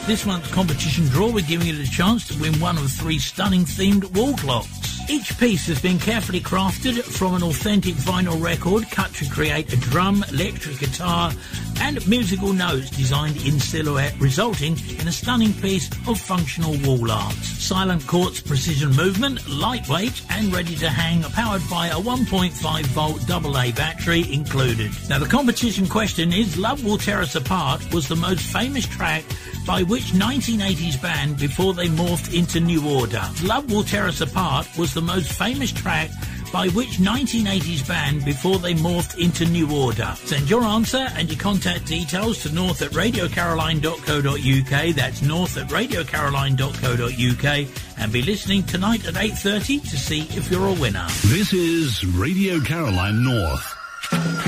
this month's competition draw, we're giving you the chance to win one of 3 stunning themed wall clocks. Each piece has been carefully crafted from an authentic vinyl record cut to create a drum, electric guitar and musical notes designed in silhouette, resulting in a stunning piece of functional wall art. Silent quartz precision movement, lightweight and ready to hang, powered by a 1.5 volt AA battery included. Now the competition question is, Love Will Tear Us Apart was the most famous track by which 1980s band before they morphed into New Order? Love Will Tear Us Apart was the most famous track by which 1980s band before they morphed into New Order? Send your answer and your contact details to north@radiocaroline.co.uk. That's north@radiocaroline.co.uk. And be listening tonight at 8:30 to see if you're a winner. This is Radio Caroline North.